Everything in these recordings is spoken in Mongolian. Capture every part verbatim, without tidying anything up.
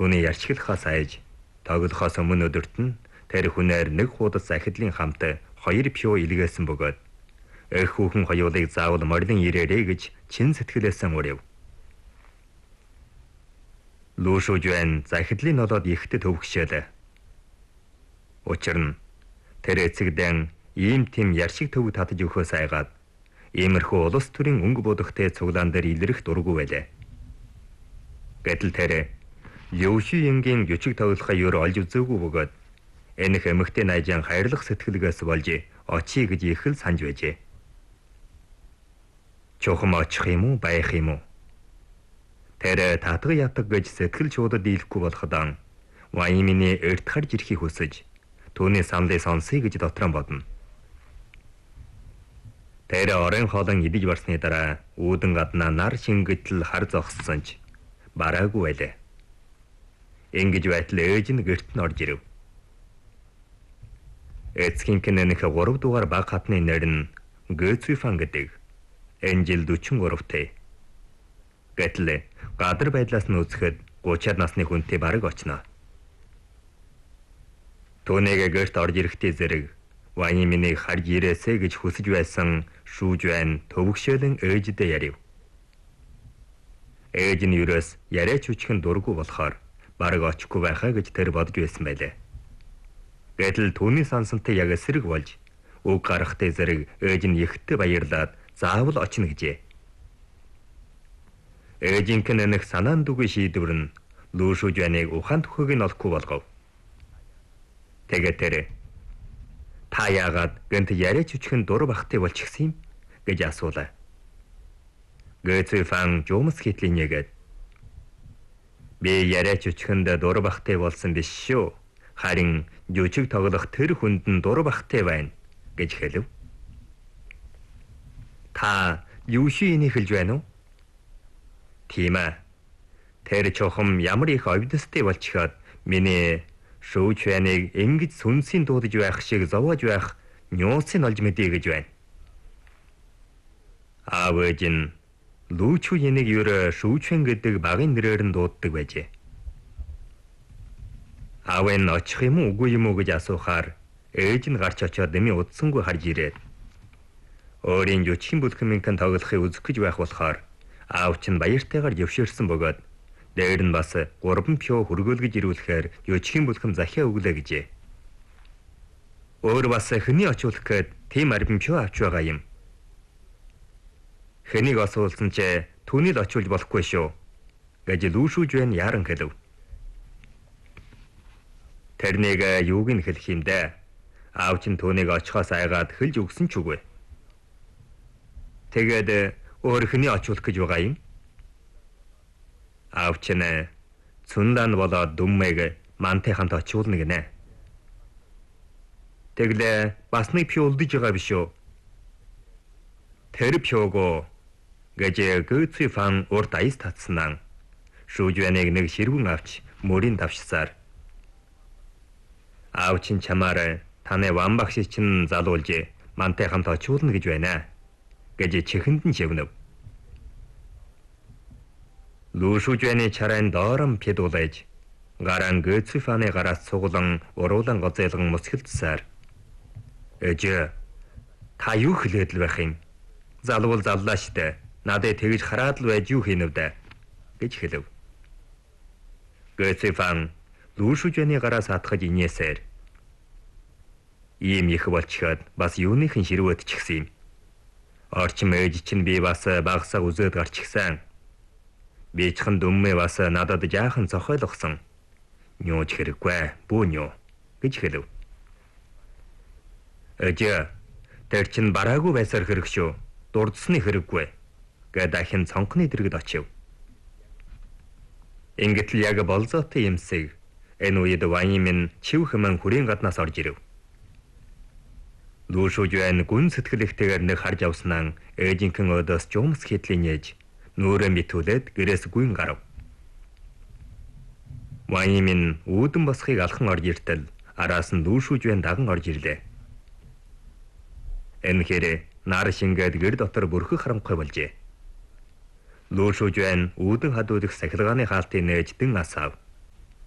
түүний ярьчглахаас айж тоглохоос өмнө өдөрт нь тэр хүнээр нэг хуудас захидлын хамт хоёр пиу илгээсэн бөгөөд эх хүүхэн хоёулыг заавал морилон ирээрэй гэж чин сэтгэлээсээ мөрөв. Лушужвэн захидлын нолоод ихтэй төвөгшөөлөө. Учир нь тэр эцэгдэн ийм тийм яршиг төвөг татаж өгөхөөс айгаад иймэрхүү улс төрийн өнгө бодохтой цуглаан дээр илэрх дургүй байлаа. Гэтэл тэр Юушиингийн жүчиг тоглохоо юу олж үзээгүй бөгөөд энэх эмэгтэй найжаан хайрлах сэтгэлгээс болж очие гэж их л санаж байжээ. Чухам очих юм уу, байх юм уу? Тэр татга ятг гэж сэтгэл чуудад дийлэхгүй болоход Ваймины эрт харж ирэхийг хүсэж түүний саналыг сонсъё гэж дотроо бодно. Тэр орон хоолон идэж барсны дараа үүдэн гаднаа нар шингэтэл хар зогссон ч бараагүй байлаа. Ингэж байтал ээж нь гэрт нь орж ирэв. Эцгийнхэн нэх гурав дугаар баг хатны нэр нь Гэцвифан гэдэг. Энэ жил дөрвөн гуравтай. Гэтэл гадар байдлаас нь үзэхэд гуравчаад насны хүнтэй бараг очно. Түүнийг гэрт орж ирэхдээ зэрэг Вайминийг харж ирээсэй гэж хүсэж байсан Шүүжвэн төвөгшөөлөн ээждээ ярив. Ээж нь юрээс яриач үчхэн дургүй болохоор бараг очихгүй байхаа гэж тэр бодож байсан байлаа. Гэтэл түүний сансантай яг эсрэг болж үг гарахтай зэрэг ээж нь ихтэй баярлаад заавал очно гэжээ. Ээжийнхэн энэх санаан дүгэн шийдвэр нь Лушужвэныг ухаан төхөөг нь олохгүй болгов. Тэгээд тэр та яагаад гэнт яриач үчхэн дур бахтай болчихсон юм гэж асуулаа. Гэцвифан жумс хитлинегээд би яриач үчхэнд дур бахтай болсон биш шүү. Харин жүжиг тоглох тэр хүнд нь дур бахтай байна гэж хэлв. Та Юушиинийг хэлж байна уу? Тийм ээ. Тэр чухам ямар их овдостой болчиход миний Шүүжвэнийг ингэж сүнсийн дуудаж байх шиг зовоож байх нюусыг олж мэдээ гэж байна. Аав ээж нь Лушужвэнийг юурэ Шүүжвэн гэдэг багын нэрээр нь дууддаг байжээ. Аав нь очих юм уу үгүй юм уу гэж асуухаар ээж нь гарч очоод дэмий удсангүй харж ирээд өөрийн жүжигчин бүлхэмийнхэн тоглохыг үзэх гэж байх болохоор аав чинь баяртайгаар зөвшөөрсөн бөгөөд дээр нь бас гурван пиу хөргөөлгөж ирүүлэхээр жүжигчин бүлхэм захиа өглөө гэжээ. Өөр бас хэний очуулах гээд тийм арбан пиу авч байгаа юм. Хэнийг асуулсан ч түүнийг очуулж болохгүй шүү гэж Лушужвэн яран хэлв. Тэрнийг юуг нь хэлэх юм дээ? Аав чинь түүнийг очихоос айгаад хэлж өгсөн ч үгүй. Тэгээд өөр хэний очуулах гэж байгаа юм? Аав чинь цүнлан болоод дүммэг мантай хамт очуулна гинэ. Тэглэ бас нэг пиу үлдэж байгаа биш үү? Тэр пиуго гэж Гэцвифан урд аяс татснаа Шүүжвэнийг нэг ширвэн авч мөрийн давшсаар аав чинь чамаар таны ван багш чинь залуулж мантай хамт очуулна гэж байна гэж чихэнд нь шивнэв. Лушужвэний чарайн доорон педулж гаран Гэцвифаны гараас цуглан уруулан гоцойлгон мөсгөлдсээр ээж та юу хэлээд л байх юм? Залвал заллаа штэ. Надад тэгж хараад л байж юу хийнэ вэ гэж хэлв. Гэцвифан Лушужвэний гараас хатгаж инээсээр ийм их болчиход бас юуныхын ширвэт чигсэн юм. Орчим ээж чинь би бас багсаа үзээд гарчихсан. Би чихэн дүммээ бас надад жаахан цохойлгосон. Нюуч хэрэггүй бүү ню гэж хэлв. Ээж тэр чинь бараагүй байсаар хэрэг шүү. Дурдсны хэрэггүй гэд дахин цонхны дэргэд очив. Ингээд л яг болзоотой юмсыг энэ үед Ваймин чив хэмээн хүрийн гаднаас орж ирэв. Лушужвэн гүн сэтгэл ихтэйгээр нэг харж авснаа ээжийнхэн өдөөс жумс хитлийн ээж нүрээ митүүлээд гэрээс гүйн гарав. Ваймин үүдэн босхийг алхан орж иртэл араас нь Лушужвэн даган орж ирлээ. Энэ хэрэг нар шингээд гэр дотор бүрхэх харамхай болжээ. Лушужвэн үүдэн хадуудах сахилгааны хаалтыг нээж дэн асаав.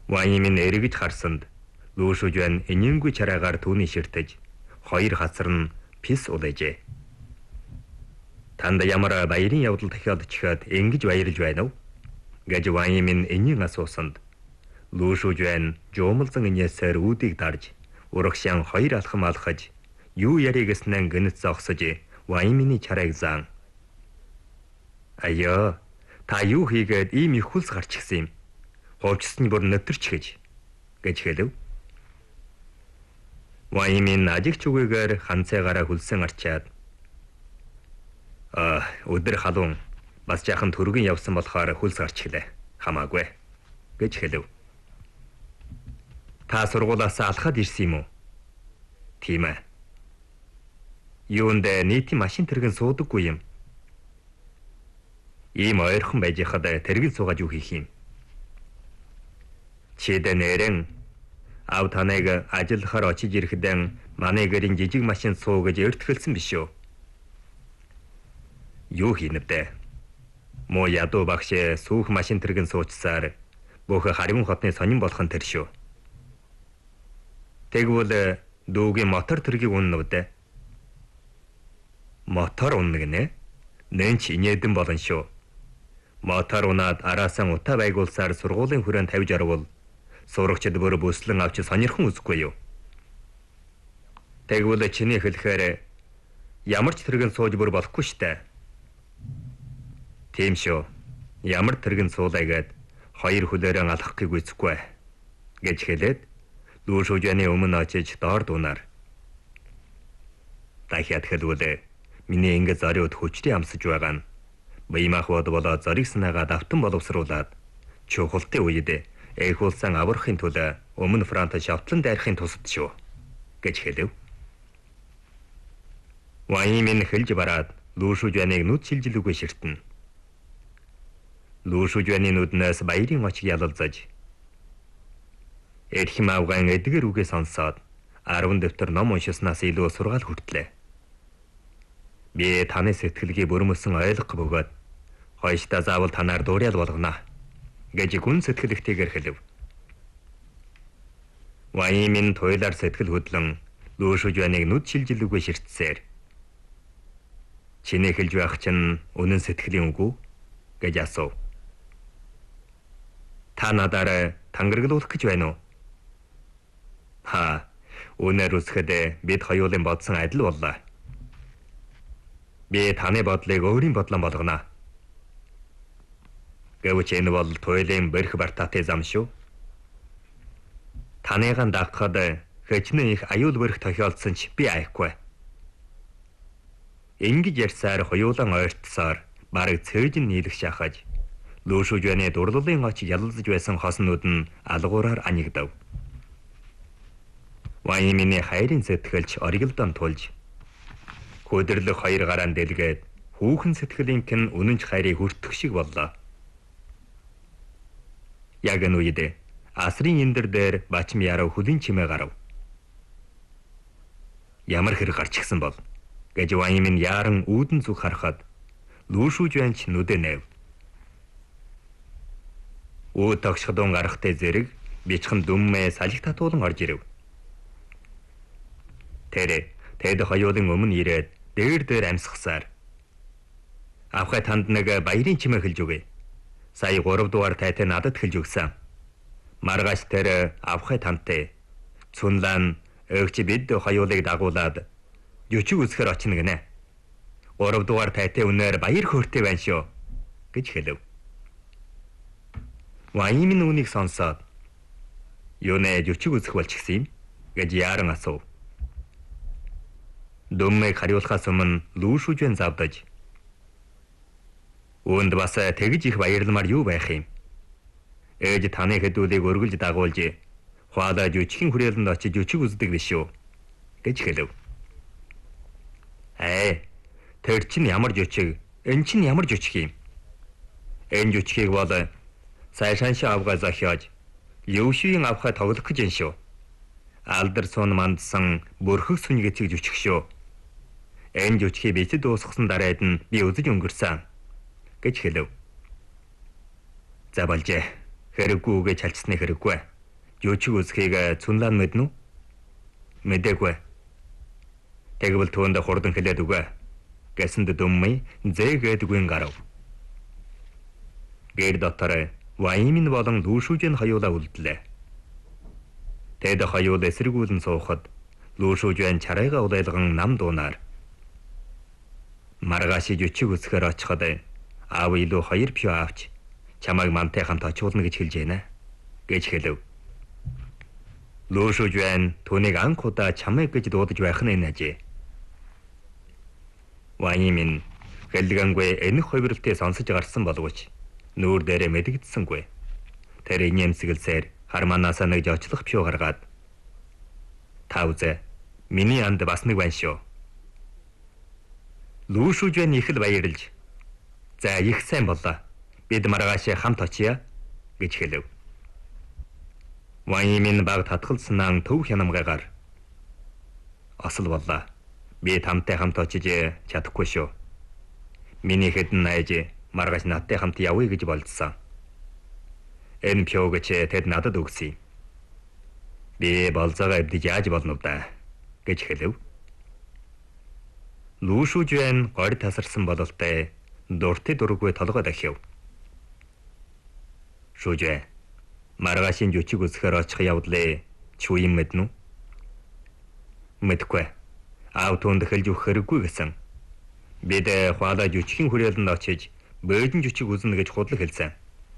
Ваимин эргэж харсанд Лушужван энэнгүй чараагаар түүний ширтэж хоёр хацар нь пис улайжээ. Танд ямар баярын явдал тохиолдчиход ингэж баярлж байна уу? Гэж Ваимин энийн асуусанд Лушужван жуумалзан инээсээр үүдийг дарж урагшаан хоёр алхам алхаж юу яриг гэснэн гэнэт зогсож Ваимины чарааг заан. Аяа, та юу хийгээд ийм их хүлс гарч гисэн юм? Ховчсон бүр нөтөрч гэж гэж хэлв. Ваимин ажигч үгээр ханцаагаараа хүлсэн арчаад а өдөр халуун бас жаахан төргөн явсан болохоор хүлс гарч гэлээ. Хамаагүй гэж хэлв. Та сургуулаас алхаад ирсэн юм уу? Тийм ээ. Юунд нийтийн машин тэргэн суудаггүй юм. Ийм ойрхон байж хад тэргэн суугаад юу хийх юм? Чидэ нэрэн ав танайг ажиллахаар очиж ирэхдэн манай гэрийн жижиг машин суу гэж өртгөлсөн биш үү? Юу хийнэвдэ? Мо ядуу багш сүүх машин тэргэн суучсаар бүх хариун хотны сонин болох нь тэр шүү. Тэгвэл дүүгийн мотор тэргийг уннавдэ. Мотор унна гинэ? Нэн ч инээдэн болон шүү. Мотор унаад араасан утаа байгуулсаар сургуулийн хүрээнд тавьж орвол сурагчид бүр бүслэн авч сонирхон үзэхгүй юу? Тэгвэл чиний хэлэхээр ямар ч тэргэн сууж бүр болохгүй штэ. Тийм шүү. Ямар тэргэн суулаа гэд хоёр хүлээрэн алхахыг үзэхгүй гэж хэлээд Лушужваны өмнө очиж доор дунаар. Дахиад хэлвэл миний ингэ зориуд хүчтэй амсаж байгаа нь Баямах бод болоо зориг санаагаа давтан боловсруулад чухалтай үед эх улсан аврахын тулд өмнө фронт шавтлан дайрахын тусад шүү гэж хэлв. Ваимин хэлж бараад Лушужваныг нүд шилжилүүгээ ширтэн. Лушужваны нүднээс баярын очиг ялалзаж Эрхэм авгаан эдгэр үгээ сонсоод арван дэвтэр ном уншиснаас илүү сургаал хүртлээ. Би таны сэтгэлгээ бүрмөсөн ойлгох бөгөөд хойштаа заавал танаар дуурайал болгоно гэж гүн сэтгэлэгтэйгээр хэлв. Ваимин туйлаар сэтгэл хөдлөн Лушужваныг нүд шилжилүүгээ ширтсээр чиний хэлж байх чинь үнэн сэтгэлийн үг үү гэж асуув. Та надаар тангараглуулах гэж байна уу? Ха, үнээр үсгэд бид хоёулын бодсон адил боллоо. Би таны бодлыг өөрийн бодлон болгоно. Гэвч энэ бол туйлын бэрх бартаатай зам шүү. Таныган дагахад хэчнээн их аюул бэрх тохиолдсон ч би айхгүй. Ингэж ярьсаар хоёулан ойртсоор бараг цээж нийлэх шахаж Лушужваны дурлалын очиг ялалзаж байсан хоснууд нь алгуураар анигдав. Ваимины хайрын сэтгэлч ориглдон тулж хөдөрлөх хоёр гараан дэлгээд хүүхэн сэтгэлийнх нь үнэнч хайрыг хүртэх шиг боллоо. Яг энэ үед асрын эндэр дээр бачим ярав хөлийн чимээ гарав. Ямар хэрэг гарч гисэн бол гэж Ваимин яаран үүдэн зүг харахад Лушужванч нүдэ нэв. Өө тогшходон гарахтай зэрэг бичхэн дүммээ салхи татуулан орж ирэв. Тэр тэд хоёулын өмнө ирээд дээр дээр амсгасаар авхай танд нэг баярын чимээ хэлж өгье. Сая гурав дугаар тайтай надад хэлж өгсөн. Маргааш тэр авхай тантай цунлан өгч бид хоёулыг дагуулад жүчиг үсгэр очно гинэ. гурав дугаар тайтай үнээр баяр хөөртэй байна шүү гэж хэлв. Ваимин үнийг сонсоод юунэ жүчиг үсэх болчихсон юм гэж яаран асуув. Дүммэг хариулахаас өмнө Лушужван завдаж Үүнд бас тэгж их баярламар юу байх юм? Ээж таны хэдүүлийг өргөлж дагуулж хуалаа жүчгийн хүрээлэнд очиж жүчиг үздэг биш үү гэж хэлв. Ээ, тэр чинь ямар жүчиг, энэ чинь ямар жүчиг юм? Энэ жүчгийг бол сайшааншаа авгаа зохиож Лушийн авхаа тоглох гэж юм шүү. Алдар суун мандсан бүрхэг сүнь гэцэг жүчиг шүү. Энэ жүчгийг бичиж дуусгасан дараад нь би үзэж өнгөрсөн гэж хэлв. За болжээ. Хэрэггүй гэж хальцсны хэрэггүй. Жүчиг үзхийг цунлан мэднэ үү? Мэдээгүй. Тэгвэл түүнд хурдан хэлээд үгүй. Гэсэнд дүммий зээгээдгүй гарав. Гэр дотор Ваимин болон Лүүшүүжийн хоёулаа үлдлээ. Тэд хоёул эсрэгүүлэн суухад Лүүшүүжийн чарайгаа улайлган нам дуунаар маргааш жүчиг үзэхээр очиход аав илүү хоёр пиу авч чамайг мантай хамт очуулна гэж хэлж байна гэж хэлв. Лүүшүүжийн түүнийг анх удаа чамайг гэж дуудаж байх нь энэ ажээ. Ваимин гэлгангүй энэх хувирлтыг сонсож гарсан боловч нүүр дээрээ мэдэгдсэнгүй. Тэр инээмсэглсээр харманаас нэг жочлох пиу гаргаад тавзэ миний анд бас нэг байна шүү. Лүүшүүжийн их л баярлж за их сайн боллоо. Бид маргааш хамт очия гэж хэлв. Ваимин баг татгалснаа төв хянамгаагаар осол боллоо. Би тамтай хамт очиж чадахгүй шүү. Миний хэдэн найз маргааш надтай хамт явъя гэж болдсон. Энэ пиуг ч тэд надад өгсөн. Би болзоогоо эвдэж яаж болно вэ гэж хэлв. Лүүшүүжийн гори тасарсан бололтой дуртай дургүй толгой дахив. Шүүжээ маргаашийн жүчиг үзэхээр очих явдлаа чи юм мэднэ үү? Мэдгүй. Аав түүнд хэлж өгөх хэрэггүй гэсэн. Бид хуалаа жүчгийн хүрээлэнд очиж бөөдөн жүчиг үзнэ гэж худлаг хэлсэн.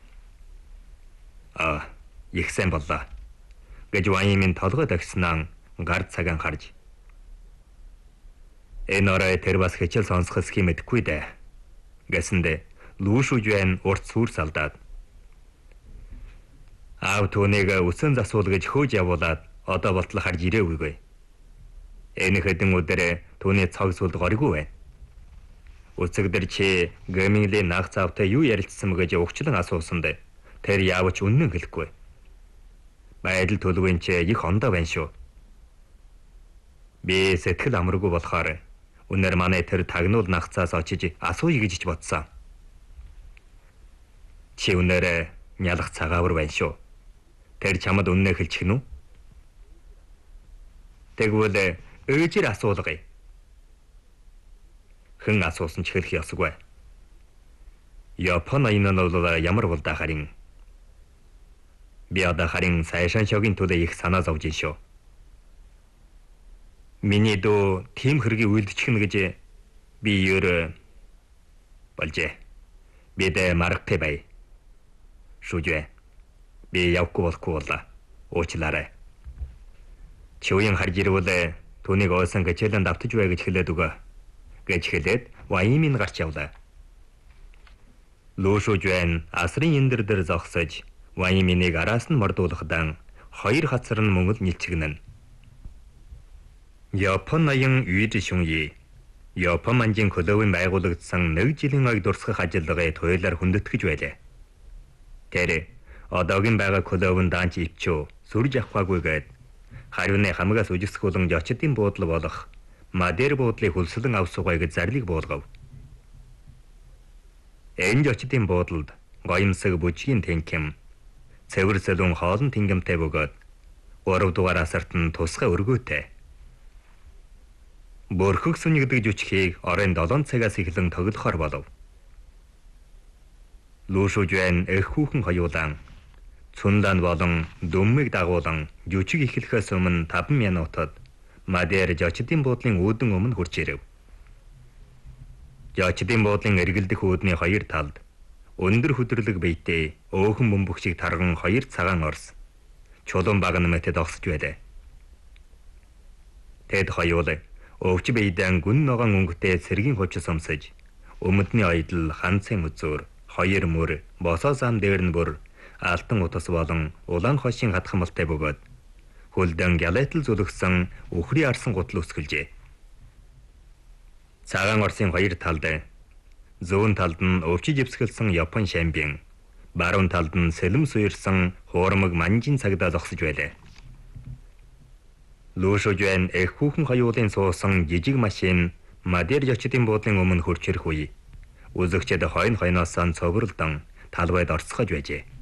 Аа, их сайн боллоо. Гэж Ваимин толгой дахснаа гар цагаан харж. Энэ орой тэр бас хичээл сонсохос хэмэдэхгүй дээ. Гэсэндэ Лүүшүүжийн урт сүр салдаад аав түүнийг үсэн засуул гэж хөөж явуулаад одоо болтол харж ирээгүй. Энэ хэдэн өдөр түүний цог сүлд горгүй байна. Үцэгдэр чи гэминглийн нах цавтай юу ярилцсан гэж өгчлэн асуусанд тэр яавч үнэн хэлэхгүй. Байдал төлөвийн чи их ондоо байна шүү. Би сэтгэл амаргүй болохоор өнөр манай тэр тагнуул нахцаас очиж асууя гэж ч бодсон. Чи өнөр нялах цагаавар байна шүү. Тэр чамд үннээ хэлчих нү? Тэгвэл өөжир асуулгая. Хэн асуусан ч хэлэх ёсгүй. Япон аян нь бол ямар болда харин. Би одоо харин сайшаан шогийн төлөө их санаа зовж шүү. Миний дөө тийм хэргийг үйлдчихнэ гэж би өөр болжээ. Бид маргатай бай. Шүүжээ. Би явахгүй болохгүй боллоо. Уучлаарай. Чүуийн харж ирвэл түүнийг ойсон гिचэлэн давтаж бай гэж хэлээд өгөө. Гэж хэлээд Ваимин гарч явлаа. Лүүшүүжийн асрын эндэр дээр зогсож Ваиминийг араас нь мордуулахдан хоёр хацар нь мөнгөд нэлчгэнэн. Япон аян үйд шүнье. Япон манжин клубын байгуулагдсан нэг жилийн ойг дурсгах ажиллагааг туйлаар хүндэтгэж байлаа. Тэр одоогийн байгаа клубын даанч ивчөө сүрж авахгүйгээд хариуны хамгаас үжигсгүүлэн жочдын буудлал болох Мадер буудлыг хөлслөн авсуугай гэж зарлиг буулгав. Энэ жочдын буудлалд гоёмсог бүжгийн тэнхэм цэвэр сэлүүн хоолн тэнгэмтэй бөгөөд гурав дугаар асарт нь тусгай өргөөтэй. Бөрхөг сүнигдэг жүчгийг орон долоон цагаас эхлэн тоглохоор болов. Лүүшүүжийн эх хүүхэн хоёулаа цундан болон дүммиг дагуулан жүчиг эхлэхээс өмнө таван минутад Мадер жочдын буудлын үүдэн өмнө хурж ирэв. Жочдын буудлын эргэлдэх үүдний хоёр талд өндөр хөдөрлөг биетэй өөхөн бөмбөг шиг тарган хоёр цагаан орс чулуун багн мэтэд огсож байлаа. Тэд хоёул өвч биедэн гүн ногоон өнгөтэй цэргийн хувцас өмсөж өмдний ойдл ханцын үзүүр хоёр мөр босоо зам дээр нь бүр алтан утас болон улаан хошийн хатхамалтай бөгөөд хөлдөн гялайтал зүлгсэн үхрийн арсан гутал өсгөлжээ. Цагаан орсын хоёр талд зүүн талд нь өвчиж өвсгөлсөн Япон шамбин, баруун талд нь сэлэм суурсан хуурмаг манжин цагдаа зогсож байлаа. Лүүшүүжийн эх хүүхэн хоёулын суусан жижиг машин Мадер жочдын буудлын өмнө хурж ирэх үе үзэгчд хойно хойноос цогролдон талбайд орцгож байжээ.